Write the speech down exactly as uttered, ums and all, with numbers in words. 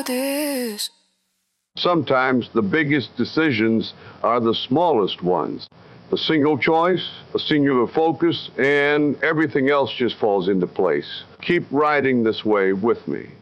this. Sometimes the biggest decisions are the smallest ones. A single choice, a singular focus, and everything else just falls into place. Keep riding this way with me.